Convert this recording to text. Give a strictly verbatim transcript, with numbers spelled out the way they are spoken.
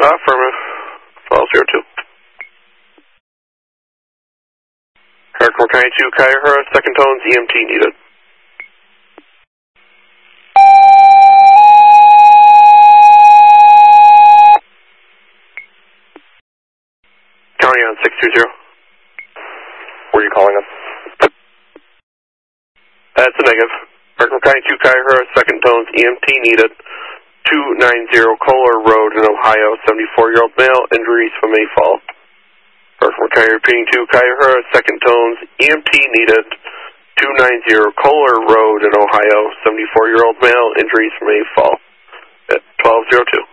Affirmative. twelve zero two. Hurricane County two, Kaihura, second tones, E M T needed. County on six two zero. Where are you calling us? That's a negative. Hurricane County two, Kaihura, second tones, E M T needed. two ninety Kohler Road in Ohio, seventy-four-year-old male, injuries from a fall. Hurricane County repeating two, Kaihura, second tones, E M T needed. two ninety Kohler Road in Ohio, seventy-four-year-old male, injuries from a fall. At twelve zero two.